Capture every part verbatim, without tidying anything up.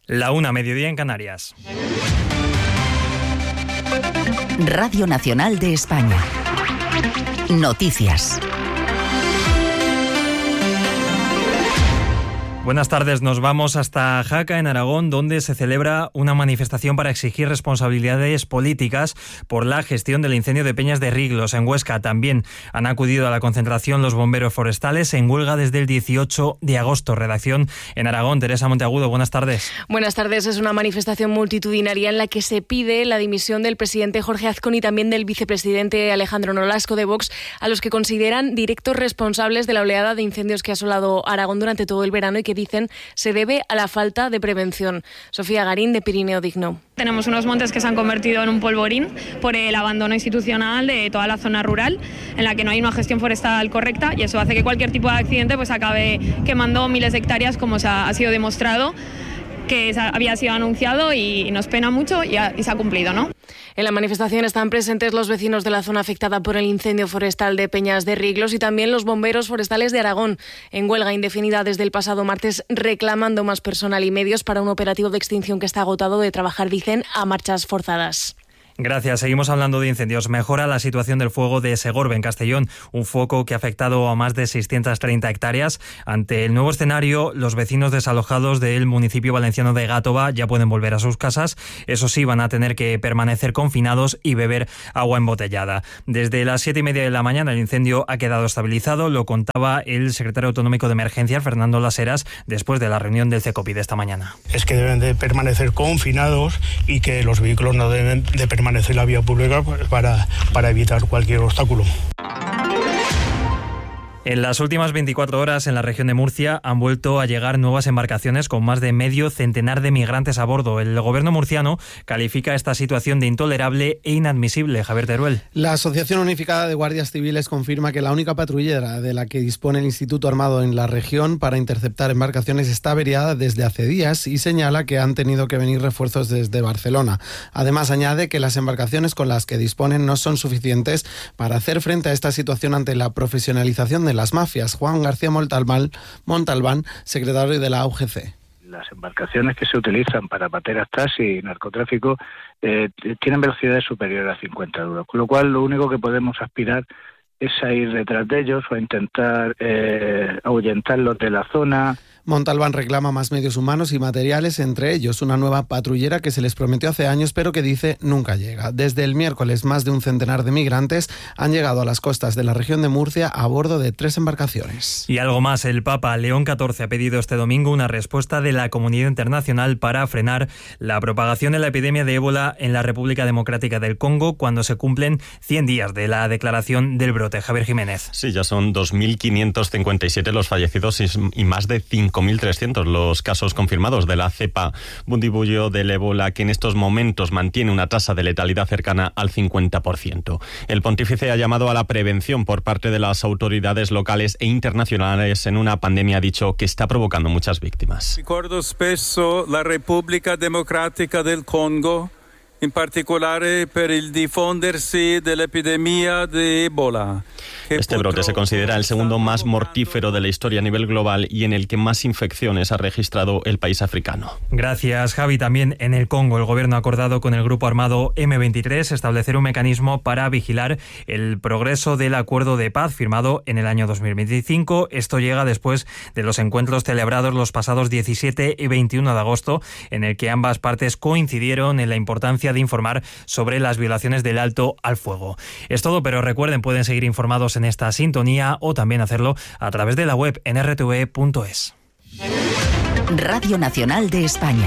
La una, mediodía en Canarias. Radio Nacional de España. Noticias. Buenas tardes, nos vamos hasta Jaca, en Aragón, donde se celebra una manifestación para exigir responsabilidades políticas por la gestión del incendio de Peñas de Riglos. En Huesca también han acudido a la concentración los bomberos forestales en huelga desde el dieciocho de agosto. Redacción en Aragón, Teresa Monteagudo, buenas tardes. Buenas tardes, es una manifestación multitudinaria en la que se pide la dimisión del presidente Jorge Azcón y también del vicepresidente Alejandro Nolasco de Vox, a los que consideran directos responsables de la oleada de incendios que ha asolado Aragón durante todo el verano y que dicen se debe a la falta de prevención. Sofía Garín, de Pirineo Digno. Tenemos unos montes que se han convertido en un polvorín por el abandono institucional de toda la zona rural, en la que no hay una gestión forestal correcta, y eso hace que cualquier tipo de accidente pues acabe quemando miles de hectáreas, como se ha, ha sido demostrado, que había sido anunciado, y nos pena mucho y, ha, y se ha cumplido, ¿no? En la manifestación están presentes los vecinos de la zona afectada por el incendio forestal de Peñas de Riglos y también los bomberos forestales de Aragón, en huelga indefinida desde el pasado martes, reclamando más personal y medios para un operativo de extinción que está agotado de trabajar, dicen, a marchas forzadas. Gracias. Seguimos hablando de incendios. Mejora la situación del fuego de Segorbe, en Castellón, un foco que ha afectado a más de seiscientas treinta hectáreas. Ante el nuevo escenario, los vecinos desalojados del municipio valenciano de Gátova ya pueden volver a sus casas. Eso sí, van a tener que permanecer confinados y beber agua embotellada. Desde las siete y media de la mañana el incendio ha quedado estabilizado, lo contaba el secretario autonómico de emergencias, Fernando Las Heras, después de la reunión del CECOPI de esta mañana. Es que deben de permanecer confinados y que los vehículos no deben de permanecer permanecer la vía pública para, para evitar cualquier obstáculo. En las últimas veinticuatro horas en la región de Murcia han vuelto a llegar nuevas embarcaciones con más de medio centenar de migrantes a bordo. El gobierno murciano califica esta situación de intolerable e inadmisible. Javier Teruel. La Asociación Unificada de Guardias Civiles confirma que la única patrullera de la que dispone el Instituto Armado en la región para interceptar embarcaciones está averiada desde hace días y señala que han tenido que venir refuerzos desde Barcelona. Además, añade que las embarcaciones con las que disponen no son suficientes para hacer frente a esta situación ante la profesionalización de las mafias. Juan García Montalbán, Montalbán, secretario de la A U G C. Las embarcaciones que se utilizan para pateras, taxi y narcotráfico eh, tienen velocidades superiores a cincuenta nudos, con lo cual lo único que podemos aspirar es a ir detrás de ellos o a intentar eh, ahuyentarlos de la zona. Montalbán reclama más medios humanos y materiales, entre ellos una nueva patrullera que se les prometió hace años, pero que dice nunca llega. Desde el miércoles, más de un centenar de migrantes han llegado a las costas de la región de Murcia a bordo de tres embarcaciones. Y algo más, el Papa León catorce ha pedido este domingo una respuesta de la comunidad internacional para frenar la propagación de la epidemia de ébola en la República Democrática del Congo cuando se cumplen cien días de la declaración del brote. Javier Jiménez. Sí, ya son dos mil quinientos cincuenta y siete los fallecidos y más de cinco mil trescientos los casos confirmados de la cepa bundibugyo del ébola, que en estos momentos mantiene una tasa de letalidad cercana al cincuenta por ciento. El pontífice ha llamado a la prevención por parte de las autoridades locales e internacionales en una pandemia, ha dicho, que está provocando muchas víctimas. Ricordo spesso la Repubblica Democratica del Congo, in particolare per il diffondersi dell'epidemia de ébola. Este brote se considera el segundo más mortífero de la historia a nivel global y en el que más infecciones ha registrado el país africano. Gracias, Javi. También en el Congo el gobierno ha acordado con el grupo armado eme veintitrés establecer un mecanismo para vigilar el progreso del acuerdo de paz firmado en el año dos mil veinticinco. Esto llega después de los encuentros celebrados los pasados diecisiete y veintiuno de agosto, en el que ambas partes coincidieron en la importancia de informar sobre las violaciones del alto al fuego. Es todo, pero recuerden, pueden seguir informados en esta sintonía o también hacerlo a través de la web en erre te ve punto es. Radio Nacional de España.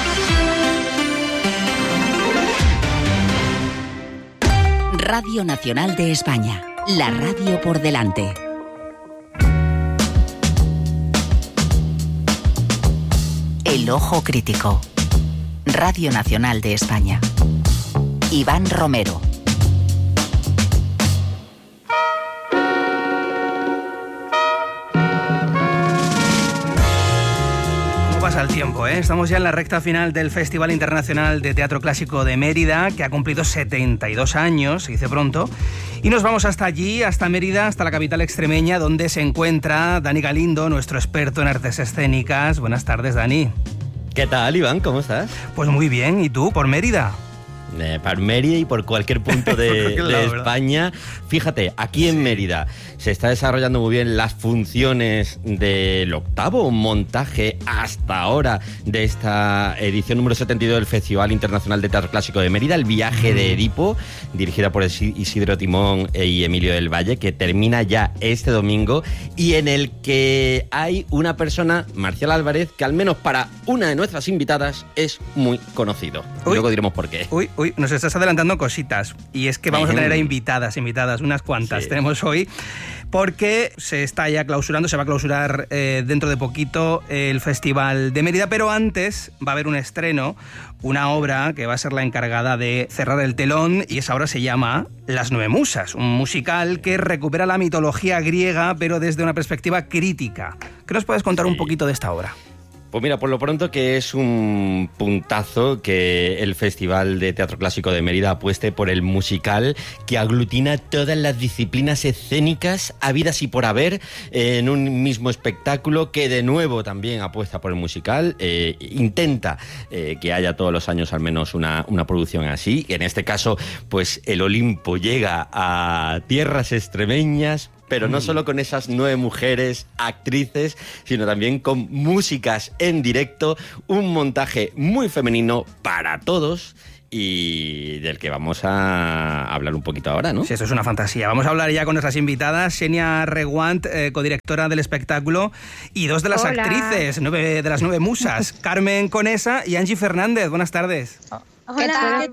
Radio Nacional de España. La radio por delante. El ojo crítico. Radio Nacional de España. Iván Romero. Pasa el tiempo, ¿eh? Estamos ya en la recta final del Festival Internacional de Teatro Clásico de Mérida, que ha cumplido setenta y dos años, se dice pronto, y nos vamos hasta allí, hasta Mérida, hasta la capital extremeña, donde se encuentra Dani Galindo, nuestro experto en artes escénicas. Buenas tardes, Dani. ¿Qué tal, Iván? ¿Cómo estás? Pues muy bien, ¿y tú? ¿Por Mérida? Eh, por Mérida y por cualquier punto de, por de lado, España. Fíjate, aquí en Mérida se está desarrollando muy bien las funciones del octavo montaje hasta ahora de esta edición número setenta y dos del Festival Internacional de Teatro Clásico de Mérida, El viaje de Edipo, dirigida por Isidro Timón y Emilio del Valle, que termina ya este domingo y en el que hay una persona, Marcial Álvarez, que al menos para una de nuestras invitadas es muy conocido. Uy, Luego diremos por qué. Uy, uy, nos estás adelantando cositas. Y es que vamos a tener a invitadas, invitadas, unas cuantas Sí. tenemos hoy, porque se está ya clausurando, se va a clausurar eh, dentro de poquito el Festival de Mérida, pero antes va a haber un estreno, una obra que va a ser la encargada de cerrar el telón, y esa obra se llama Las Nueve Musas, un musical que recupera la mitología griega, pero desde una perspectiva crítica. ¿Qué nos puedes contar sí. un poquito de esta obra? Pues mira, por lo pronto que es un puntazo que el Festival de Teatro Clásico de Mérida apueste por el musical que aglutina todas las disciplinas escénicas habidas y por haber en un mismo espectáculo, que de nuevo también apuesta por el musical, eh, intenta eh, que haya todos los años al menos una, una producción así, que en este caso pues el Olimpo llega a tierras extremeñas, pero no solo con esas nueve mujeres actrices, sino también con músicas en directo, un montaje muy femenino para todos y del que vamos a hablar un poquito ahora, ¿no? Sí, eso es una fantasía. Vamos a hablar ya con nuestras invitadas, Xenia Reguant, eh, codirectora del espectáculo, y dos de las Hola. actrices, nueve, de las nueve musas, Carmen Conesa y Angie Fernández. Buenas tardes. ¿Qué tal? ¿Qué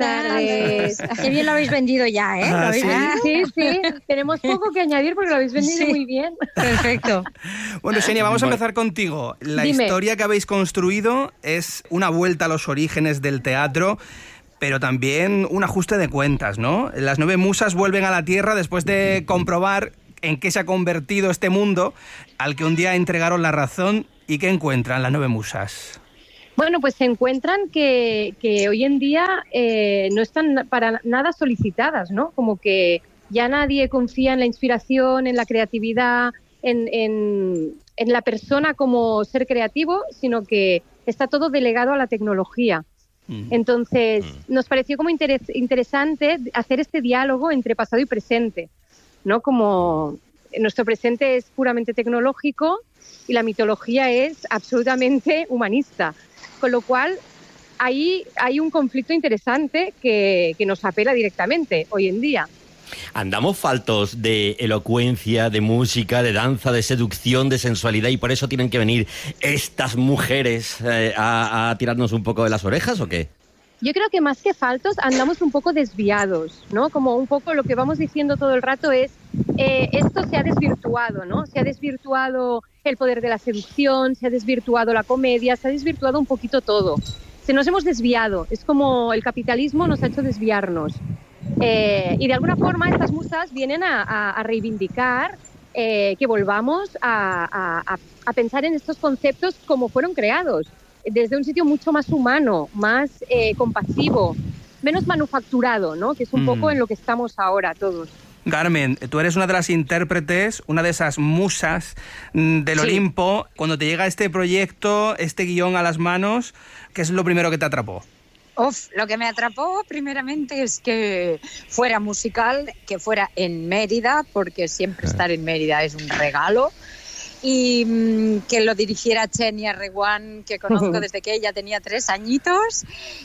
tal? Qué bien lo habéis vendido ya, ¿eh? ¿Lo habéis ¿Sí? vendido? Sí, sí, tenemos poco que añadir porque lo habéis vendido Sí. muy bien. Perfecto. Bueno, Xenia, vamos a empezar contigo. La Dime. historia que habéis construido es una vuelta a los orígenes del teatro, pero también un ajuste de cuentas, ¿no? Las nueve musas vuelven a la Tierra después de comprobar en qué se ha convertido este mundo al que un día entregaron la razón. ¿Y qué encuentran las nueve musas? Bueno, pues se encuentran que, que hoy en día eh, no están para nada solicitadas, ¿no? Como que ya nadie confía en la inspiración, en la creatividad, en, en, en la persona como ser creativo, sino que está todo delegado a la tecnología. Entonces, nos pareció como interes, interesante hacer este diálogo entre pasado y presente, ¿no? Como nuestro presente es puramente tecnológico y la mitología es absolutamente humanista. Con lo cual, ahí hay un conflicto interesante que, que nos apela directamente hoy en día. Andamos faltos de elocuencia, de música, de danza, de seducción, de sensualidad, y por eso tienen que venir estas mujeres eh, a, a tirarnos un poco de las orejas, ¿o qué? Yo creo que más que faltos andamos un poco desviados, ¿no? Como un poco lo que vamos diciendo todo el rato es, eh, esto se ha desvirtuado, ¿no? Se ha desvirtuado el poder de la seducción, se ha desvirtuado la comedia, se ha desvirtuado un poquito todo. Se nos hemos desviado, es como el capitalismo nos ha hecho desviarnos. Eh, y de alguna forma estas musas vienen a, a, a reivindicar eh, que volvamos a, a, a pensar en estos conceptos como fueron creados, desde un sitio mucho más humano, más eh, compasivo, menos manufacturado, ¿no? Que es un mm. poco en lo que estamos ahora todos. Carmen, tú eres una de las intérpretes, una de esas musas del sí. Olimpo. Cuando te llega este proyecto, este guión a las manos, ¿qué es lo primero que te atrapó? Uf, lo que me atrapó primeramente es que fuera musical, que fuera en Mérida, porque siempre estar en Mérida es un regalo, y mmm, que lo dirigiera Xenia Reguant, que conozco desde que ella tenía tres añitos,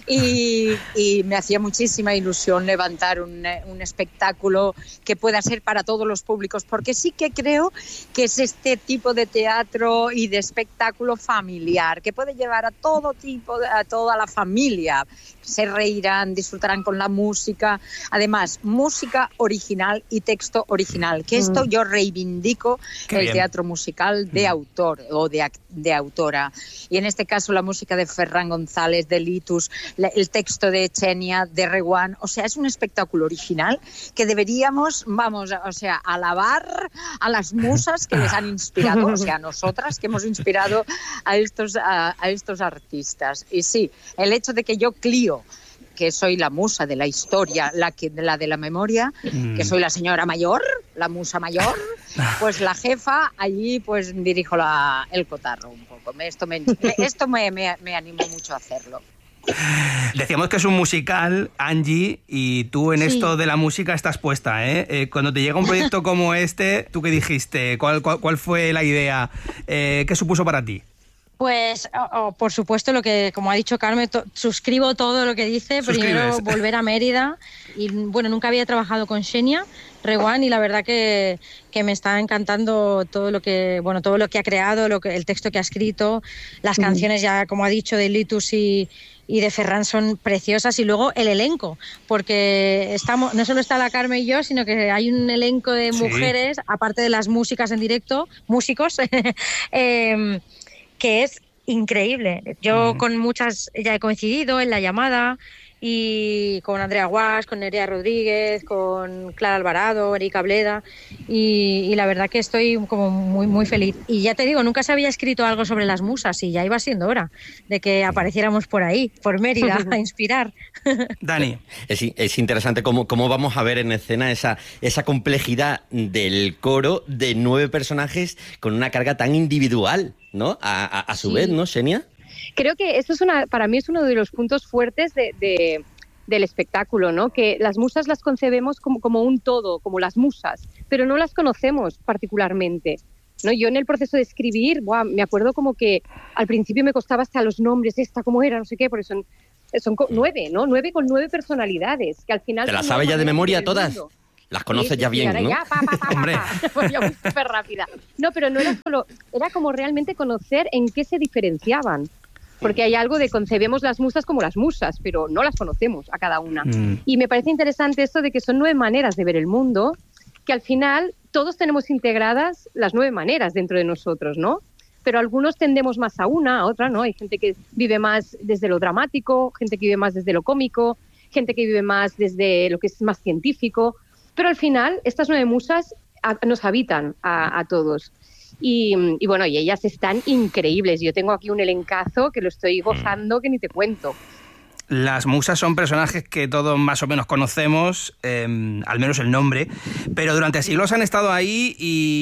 y, y me hacía muchísima ilusión levantar un, un espectáculo que pueda ser para todos los públicos, porque sí que creo que es este tipo de teatro y de espectáculo familiar, que puede llevar a todo tipo, a toda la familia. Se reirán, disfrutarán con la música, además música original y texto original, que esto yo reivindico. Qué el bien. Teatro musical de autor o de, de autora, y en este caso la música de Ferran González, de Litus, el texto de Xenia, de Reguant. O sea, es un espectáculo original que deberíamos, vamos, o sea, alabar a las musas que les han inspirado, o sea, a nosotras que hemos inspirado a estos, a, a estos artistas. Y sí, el hecho de que yo Clio, que soy la musa de la historia, la, que, la de la memoria, mm. que soy la señora mayor, la musa mayor, pues la jefa, allí pues dirijo la, el cotarro un poco. Esto me, esto me, me, me animó mucho a hacerlo. Decíamos que es un musical, Angie, y tú en sí. esto de la música estás puesta, ¿eh? eh cuando te llega un proyecto como este, ¿tú qué dijiste? ¿Cuál, cuál, cuál fue la idea? Eh, ¿Qué supuso para ti? Pues, oh, oh, por supuesto, lo que, como ha dicho Carmen, to- suscribo todo lo que dice. Primero, volver a Mérida. Y bueno, nunca había trabajado con Xenia Reguant y la verdad que, que me está encantando todo lo que, bueno, todo lo que ha creado, lo que, el texto que ha escrito, las mm. canciones ya, como ha dicho, de Litus y, y de Ferran son preciosas, y luego el elenco, porque estamos, no solo está la Carmen y yo, sino que hay un elenco de mujeres, sí. aparte de las músicas en directo, músicos, eh, que es increíble. Yo mm. con muchas ya he coincidido en la llamada, y con Andrea Guas, con Nerea Rodríguez, con Clara Alvarado, Erika Bleda, y, y la verdad que estoy como muy muy feliz. Y ya te digo, nunca se había escrito algo sobre las musas y ya iba siendo hora de que apareciéramos por ahí, por Mérida, a inspirar. Dani. Es, es interesante cómo, cómo vamos a ver en escena esa, esa complejidad del coro de nueve personajes con una carga tan individual, ¿no? A, a, a su sí. vez, ¿no, Xenia? Creo que esto es una, para mí es uno de los puntos fuertes de, de, del espectáculo, ¿no? Que las musas las concebemos como, como un todo, como las musas, pero no las conocemos particularmente, ¿no? Yo en el proceso de escribir, ¡buah!, me acuerdo como que al principio me costaba hasta los nombres, esta, cómo era, no sé qué, porque son, son nueve, ¿no? Nueve con nueve personalidades, que al final... ¿Te las sabes ya de memoria todas? Las conoces sí, ya bien, ¿no? Ya, pa, pa, pa, Hombre. Pa, yo muy súper rápida. No, pero no era solo, era como realmente conocer en qué se diferenciaban. Porque hay algo de concebemos las musas como las musas, pero no las conocemos a cada una. Mm. Y me parece interesante esto de que son nueve maneras de ver el mundo, que al final todos tenemos integradas las nueve maneras dentro de nosotros, ¿no? Pero algunos tendemos más a una, a otra, ¿no? Hay gente que vive más desde lo dramático, gente que vive más desde lo cómico, gente que vive más desde lo que es más científico. Pero al final, estas nueve musas a, nos habitan a, a todos. Y, y bueno, y ellas están increíbles. Yo tengo aquí un elencazo que lo estoy gozando que ni te cuento. Las musas son personajes que todos más o menos conocemos, eh, al menos el nombre, pero durante siglos han estado ahí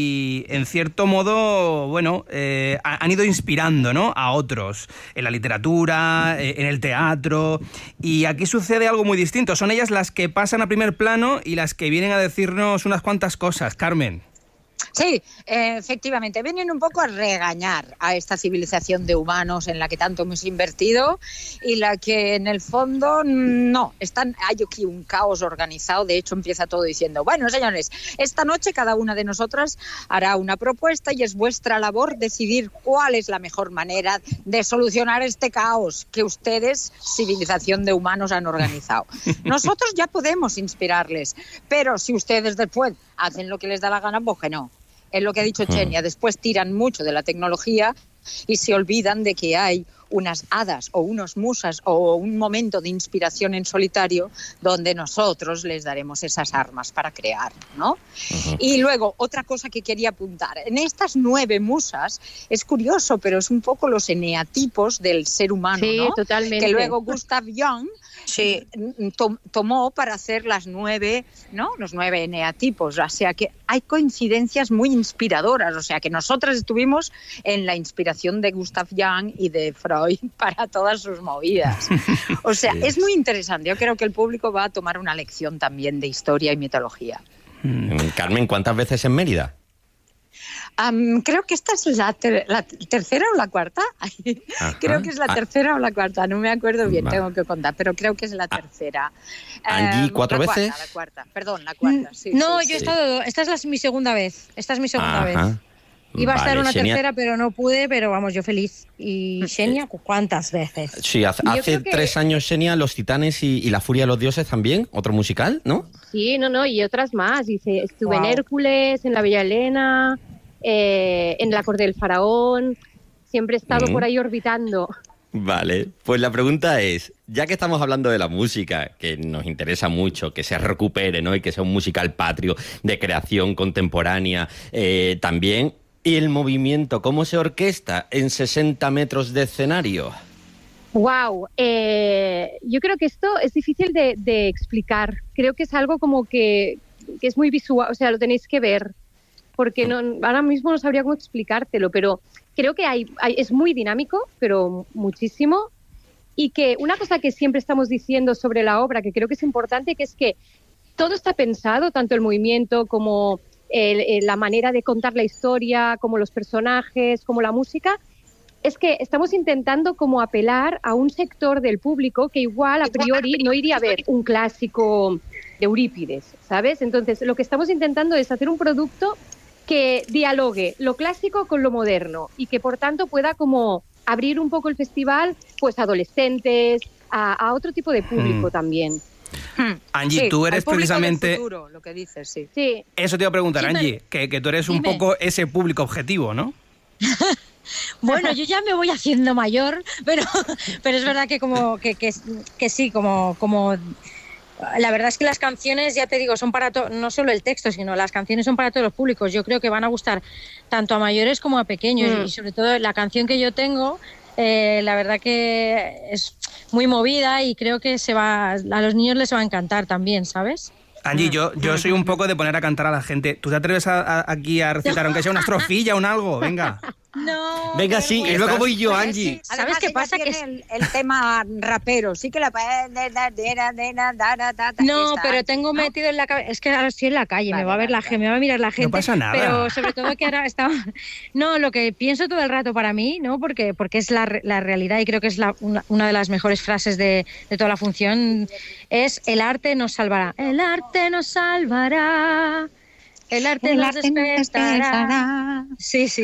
y en cierto modo, bueno, eh, han ido inspirando, ¿no?, a otros en la literatura, eh, en el teatro, y aquí sucede algo muy distinto. Son ellas las que pasan a primer plano y las que vienen a decirnos unas cuantas cosas. Carmen. Sí, eh, efectivamente, vienen un poco a regañar a esta civilización de humanos en la que tanto hemos invertido y la que en el fondo no, están, hay aquí un caos organizado. De hecho empieza todo diciendo, bueno señores, esta noche cada una de nosotras hará una propuesta y es vuestra labor decidir cuál es la mejor manera de solucionar este caos que ustedes, civilización de humanos, han organizado. Nosotros ya podemos inspirarles, pero si ustedes después hacen lo que les da la gana, pues que no. Es lo que ha dicho Xenia, después tiran mucho de la tecnología y se olvidan de que hay unas hadas o unos musas o un momento de inspiración en solitario donde nosotros les daremos esas armas para crear, ¿no? Uh-huh. Y luego, otra cosa que quería apuntar, en estas nueve musas, es curioso, pero es un poco los eneatipos del ser humano, sí, ¿no? Totalmente. Que luego Gustav Jung sí. to- tomó para hacer las nueve, ¿no? Los nueve eneatipos, o sea que hay coincidencias muy inspiradoras, o sea que nosotras estuvimos en la inspiración de Gustav Jung y de Freud para todas sus movidas. O sea, sí. Es muy interesante. Yo creo que el público va a tomar una lección también de historia y mitología. Carmen, ¿cuántas veces en Mérida? Um, creo que esta es la, ter- la tercera o la cuarta. Creo que es la ah. tercera o la cuarta. No me acuerdo bien, Va. tengo que contar, pero creo que es la tercera. ¿Angie, um, cuatro la veces? Cuarta, la cuarta, perdón, la cuarta. Sí, no, sí, yo he sí. estado... Esta es la, mi segunda vez. Esta es mi segunda Ajá. vez. Iba vale, a estar una Xenia. tercera, pero no pude, pero vamos, yo feliz. ¿Y Xenia, cuántas veces? Sí, hace, hace tres que... años, Xenia, Los Titanes y, y La Furia de los Dioses también, otro musical, ¿no? Sí, no, no, y otras más. Dice, estuve wow. en Hércules, en La Bella Helena, eh, en La Corte del Faraón. Siempre he estado mm. por ahí orbitando. Vale, pues la pregunta es, ya que estamos hablando de la música, que nos interesa mucho, que se recupere, ¿no?, y que sea un musical patrio de creación contemporánea, eh, también, ¿y el movimiento cómo se orquesta en sesenta metros de escenario? Wow, eh, yo creo que esto es difícil de, de explicar. Creo que es algo como que, que es muy visual, o sea, lo tenéis que ver. porque no, ahora mismo no sabría cómo explicártelo, pero creo que hay, hay es muy dinámico, pero muchísimo. Y que una cosa que siempre estamos diciendo sobre la obra, que creo que es importante, que es que todo está pensado, tanto el movimiento como el, el, la manera de contar la historia, como los personajes, como la música. Es que estamos intentando como apelar a un sector del público que igual a priori no iría a ver un clásico de Eurípides, ¿sabes? Entonces lo que estamos intentando es hacer un producto que dialogue lo clásico con lo moderno y que por tanto pueda como abrir un poco el festival pues a adolescentes, a, a otro tipo de público mm. también. Angie, sí, tú eres precisamente... Futuro, lo que dices, sí. sí. Eso te iba a preguntar, Dime. Angie, que, que tú eres Dime. un poco ese público objetivo, ¿no? Bueno, yo ya me voy haciendo mayor, pero, pero es verdad que como que, que, que sí, como, como la verdad es que las canciones, ya te digo, son para todo, no solo el texto, sino las canciones son para todos los públicos. Yo creo que van a gustar tanto a mayores como a pequeños mm. y sobre todo la canción que yo tengo, eh, la verdad que es muy movida y creo que se va, a los niños les va a encantar también, ¿sabes? Angie, yo, yo soy un poco de poner a cantar a la gente. ¿Tú te atreves a, a, aquí a recitar, aunque sea una estrofilla o un algo? Venga. No. Venga, sí, y luego voy yo, Angie. ¿Sabes Además, qué pasa? Que es el, el tema rapero, sí que la... No, pero tengo ¿no? metido en la cabeza... Es que ahora estoy en la calle, vale, me va a ver la gente, me va a mirar la gente. No pasa nada. Pero sobre todo que ahora está... No, lo que pienso todo el rato para mí, ¿no? Porque, porque es la, la realidad y creo que es la, una, una de las mejores frases de, de toda la función, es el arte nos salvará. El arte nos salvará. El arte, el nos, arte despertará. nos despertará. Sí, sí.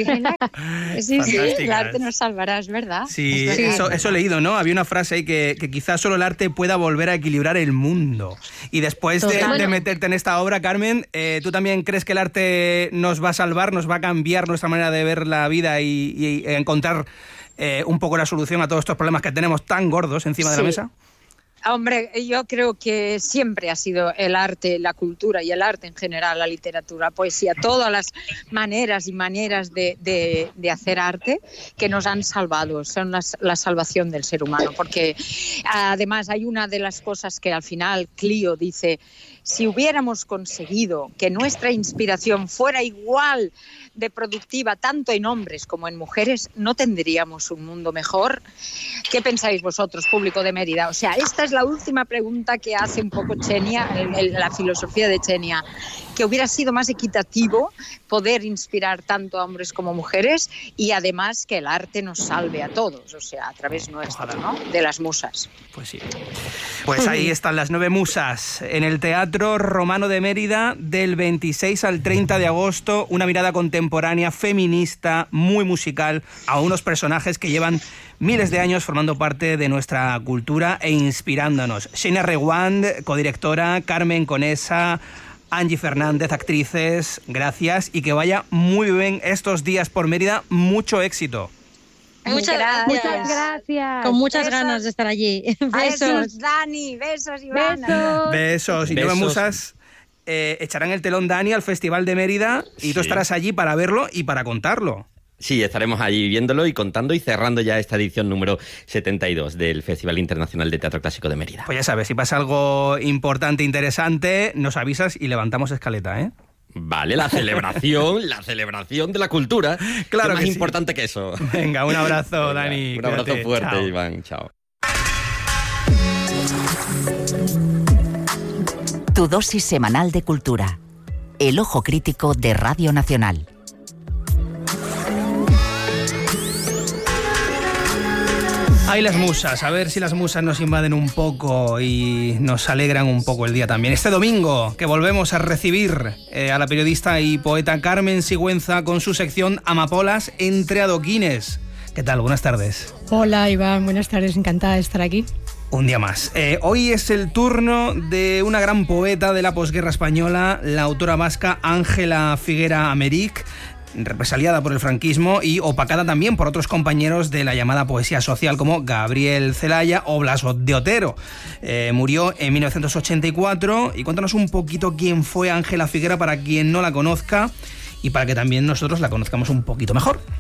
sí, sí, el arte nos salvará, es verdad. Sí, es verdad. Eso, eso he leído, ¿no? Había una frase ahí que, que quizás solo el arte pueda volver a equilibrar el mundo. Y después de, de meterte en esta obra, Carmen, eh, ¿tú también crees que el arte nos va a salvar, nos va a cambiar nuestra manera de ver la vida y, y encontrar eh, un poco la solución a todos estos problemas que tenemos tan gordos encima sí. de la mesa? Hombre, yo creo que siempre ha sido el arte, la cultura y el arte en general, la literatura, poesía, todas las maneras y maneras de, de, de hacer arte que nos han salvado, son las, la salvación del ser humano, porque además hay una de las cosas que al final Clio dice, si hubiéramos conseguido que nuestra inspiración fuera igual de productiva tanto en hombres como en mujeres, no tendríamos un mundo mejor. ¿Qué pensáis vosotros, público de Mérida? O sea, esta es la última pregunta que hace un poco Chenia, el, el, la filosofía de Chenia, que hubiera sido más equitativo poder inspirar tanto a hombres como mujeres y además que el arte nos salve a todos, o sea, a través nuestro, ¿no? De las musas. Pues sí. Pues ahí están las nueve musas en el Teatro Romano de Mérida del veintiséis al treinta de agosto, una mirada contemporánea, feminista, muy musical, a unos personajes que llevan miles de años formando parte de nuestra cultura e inspirándonos. Xenia Reguant, codirectora, Carmen Conesa, Angie Fernández, actrices, gracias y que vaya muy bien estos días por Mérida, mucho éxito. Muchas gracias. Muchas gracias. Con muchas besos. Ganas de estar allí. Besos. Besos, Dani. Besos, Ivana. Besos. Besos. Y Nueve Musas eh, echarán el telón, Dani, al Festival de Mérida y sí. tú estarás allí para verlo y para contarlo. Sí, estaremos allí viéndolo y contando y cerrando ya esta edición número setenta y dos del Festival Internacional de Teatro Clásico de Mérida. Pues ya sabes, si pasa algo importante, interesante, nos avisas y levantamos escaleta, ¿eh? Vale, la celebración, la celebración de la cultura. Claro, que más sí. importante que eso. Venga, un abrazo, Venga, Dani. Un abrazo cuídate. fuerte, Chao. Iván. Chao. Tu dosis semanal de cultura. El ojo crítico de Radio Nacional. Ay, las musas, a ver si las musas nos invaden un poco y nos alegran un poco el día también. Este domingo que volvemos a recibir eh, a la periodista y poeta Carmen Sigüenza con su sección Amapolas entre adoquines. ¿Qué tal? Buenas tardes. Hola, Iván, buenas tardes, encantada de estar aquí. Un día más. Eh, hoy es el turno de una gran poeta de la posguerra española, la autora vasca Ángela Figuera Americ, represaliada por el franquismo y opacada también por otros compañeros de la llamada poesía social como Gabriel Celaya o Blas de Otero. Eh, murió en mil novecientos ochenta y cuatro y cuéntanos un poquito quién fue Ángela Figuera para quien no la conozca y para que también nosotros la conozcamos un poquito mejor.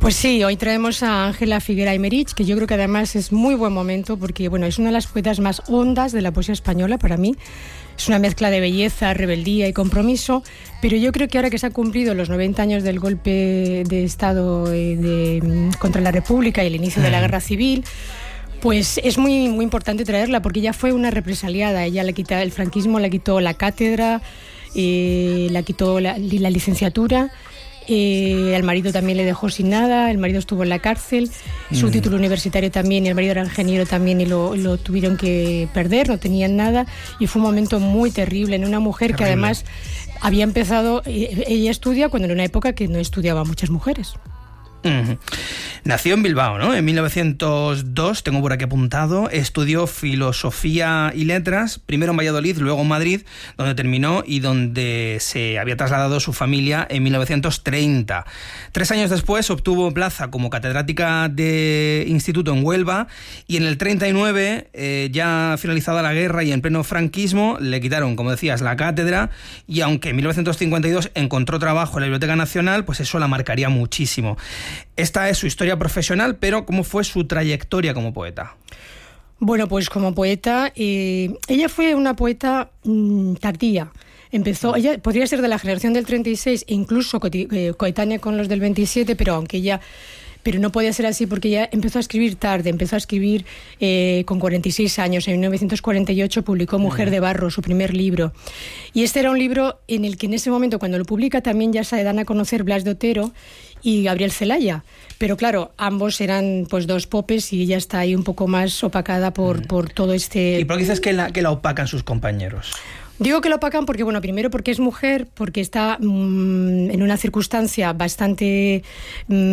Pues sí, hoy traemos a Ángela Figuera Aymerich, que yo creo que además es muy buen momento porque bueno, es una de las poetas más hondas de la poesía española para mí. Es una mezcla de belleza, rebeldía y compromiso, pero yo creo que ahora que se han cumplido los noventa años del golpe de Estado de, de, contra la República y el inicio de la Guerra Civil, pues es muy, muy importante traerla porque ella fue una represaliada. Ella le quita, el franquismo le quitó la cátedra, eh, le quitó la, la licenciatura. Eh, al marido también le dejó sin nada, el marido estuvo en la cárcel, su mm. título universitario también, y el marido era ingeniero también y lo, lo tuvieron que perder, no tenían nada, y fue un momento muy terrible en una mujer terrible. Que además había empezado, ella estudia cuando en una época que no estudiaban muchas mujeres. Uh-huh. Nació en Bilbao, ¿no? En mil novecientos dos, tengo por aquí apuntado, estudió filosofía y letras, primero en Valladolid, luego en Madrid, donde terminó y donde se había trasladado su familia en mil novecientos treinta. Tres años después obtuvo plaza como catedrática de instituto en Huelva y en el treinta y nueve, eh, ya finalizada la guerra y en pleno franquismo, le quitaron, como decías, la cátedra, y aunque en mil novecientos cincuenta y dos encontró trabajo en la Biblioteca Nacional, pues eso la marcaría muchísimo. Esta es su historia profesional, pero ¿cómo fue su trayectoria como poeta? Bueno, pues como poeta, eh, ella fue una poeta mmm, tardía. Empezó, ella podría ser de la generación del treinta y seis, incluso co- eh, coetánea con los del veintisiete, pero aunque ella... Pero no podía ser así porque ella empezó a escribir tarde, empezó a escribir eh, con cuarenta y seis años. En mil novecientos cuarenta y ocho publicó Mujer de Barro, su primer libro. Y este era un libro en el que en ese momento, cuando lo publica, también ya se dan a conocer Blas de Otero y Gabriel Celaya. Pero claro, ambos eran pues dos popes y ella está ahí un poco más opacada por, mm. por todo este... ¿Y por qué dices que la, que la opacan sus compañeros? Digo que lo opacan porque, bueno, primero porque es mujer, porque está mmm, en una circunstancia bastante... Mmm,